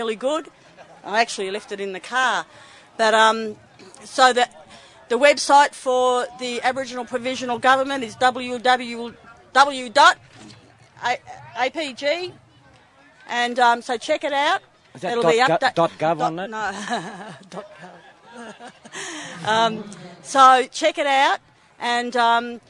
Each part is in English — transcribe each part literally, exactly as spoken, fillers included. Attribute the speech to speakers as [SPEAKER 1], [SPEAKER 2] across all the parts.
[SPEAKER 1] really good. I actually left it in the car. But um, so that the website for the Aboriginal Provisional Government is w w w dot a p g, and um, so check it out.
[SPEAKER 2] Is that
[SPEAKER 1] It'll
[SPEAKER 2] dot,
[SPEAKER 1] be upda-
[SPEAKER 2] dot gov
[SPEAKER 1] dot,
[SPEAKER 2] on it?
[SPEAKER 1] No, dot gov. um, so check it out, and um,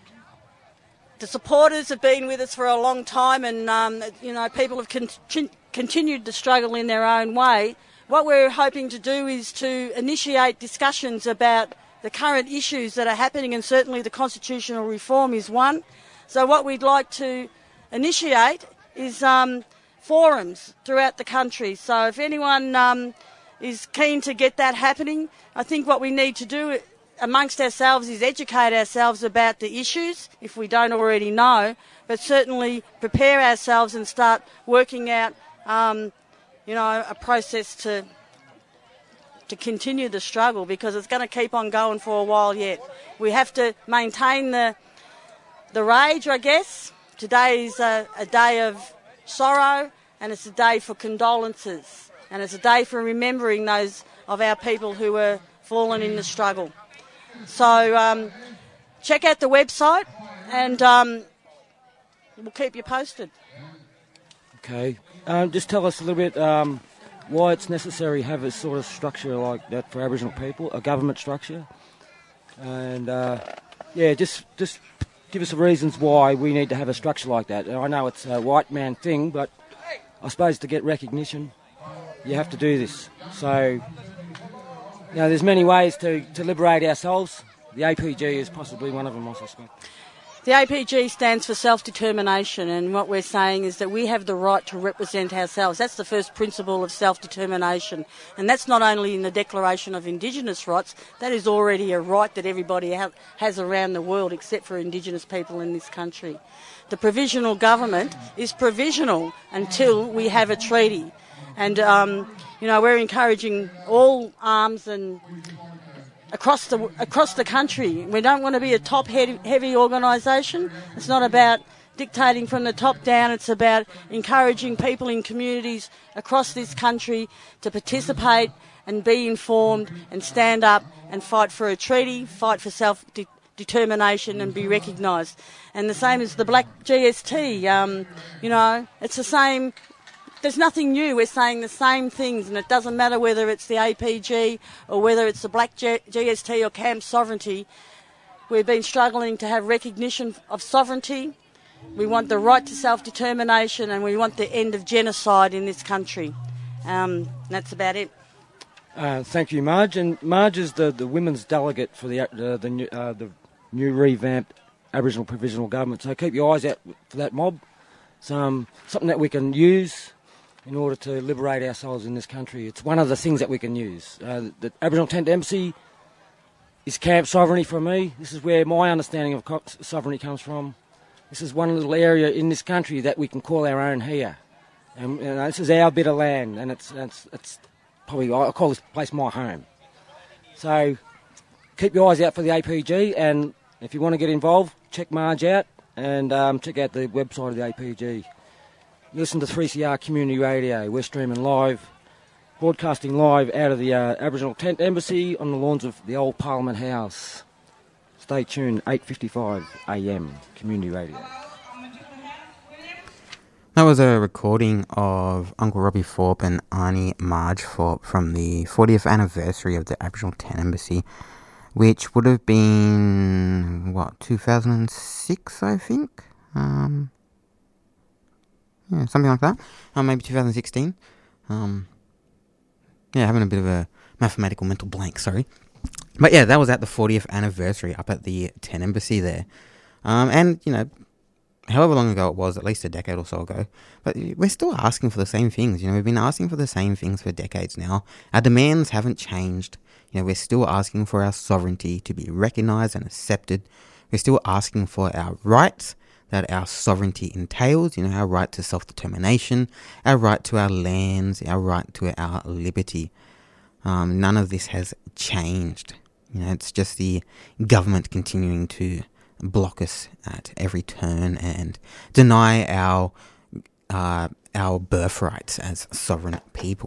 [SPEAKER 1] the supporters have been with us for a long time, and um, you know, people have con- continued to struggle in their own way. What we're hoping to do is to initiate discussions about the current issues that are happening, and certainly the constitutional reform is one. So what we'd like to initiate is um, forums throughout the country. So if anyone um, is keen to get that happening, I think what we need to do amongst ourselves is educate ourselves about the issues, if we don't already know, but certainly prepare ourselves and start working out, um, you know, a process to to continue the struggle, because it's going to keep on going for a while yet. We have to maintain the the rage, I guess. Today is a, a day of sorrow, and it's a day for condolences, and it's a day for remembering those of our people who were fallen in the struggle. So um, check out the website, and um, we'll keep you posted.
[SPEAKER 2] Okay. Um, just tell us a little bit um, why it's necessary to have a sort of structure like that for Aboriginal people, a government structure. And, uh, yeah, just just give us the reasons why we need to have a structure like that. I know it's a white man thing, but I suppose to get recognition, you have to do this. So, you know, there's many ways to, to liberate ourselves. The A P G is possibly one of them, I suspect.
[SPEAKER 1] The A P G stands for self-determination, and what we're saying is that we have the right to represent ourselves. That's the first principle of self-determination, and that's not only in the Declaration of Indigenous Rights, that is already a right that everybody ha- has around the world except for Indigenous people in this country. The provisional government is provisional until we have a treaty, and um, you know, we're encouraging all arms and across the across the country. We don't want to be a top heavy, heavy organisation. It's not about dictating from the top down. It's about encouraging people in communities across this country to participate and be informed and stand up and fight for a treaty, fight for self-determination and be recognised. And the same as the Black G S T, um, you know, it's the same. There's nothing new. We're saying the same things, and it doesn't matter whether it's the A P G or whether it's the Black G S T or Camp Sovereignty. We've been struggling to have recognition of sovereignty. We want the right to self-determination, and we want the end of genocide in this country. Um, that's about it.
[SPEAKER 2] Uh, thank you, Marge. And Marge is the, the women's delegate for the uh, the, new, uh, the new revamped Aboriginal Provisional Government. So keep your eyes out for that mob. It's um, something that we can use in order to liberate ourselves in this country. It's one of the things that we can use. Uh, the Aboriginal Tent Embassy is camp sovereignty for me. This is where my understanding of co- sovereignty comes from. This is one little area in this country that we can call our own here. And you know, this is our bit of land, and it's, it's, it's probably, I call this place my home. So keep your eyes out for the A P G, and if you want to get involved, check Marge out, and um, check out the website of the A P G. Listen to three C R Community Radio. We're streaming live, broadcasting live out of the uh, Aboriginal Tent Embassy on the lawns of the old Parliament House. Stay tuned, eight fifty-five a m, Community Radio.
[SPEAKER 3] That was a recording of Uncle Robbie Thorpe and Auntie Marge Thorpe from the fortieth anniversary of the Aboriginal Tent Embassy, which would have been, what, two thousand six, I think? Um... Yeah, something like that. Um, maybe two thousand sixteen. Um, yeah, having a bit of a mathematical mental blank, sorry. But yeah, that was at the fortieth anniversary up at the Tent Embassy there. Um, and, you know, however long ago it was, at least a decade or so ago. But we're still asking for the same things. You know, we've been asking for the same things for decades now. Our demands haven't changed. You know, we're still asking for our sovereignty to be recognised and accepted. We're still asking for our rights that our sovereignty entails, you know, our right to self-determination, our right to our lands, our right to our liberty. Um, none of this has changed. You know, it's just the government continuing to block us at every turn and deny our uh, our birthrights as sovereign people.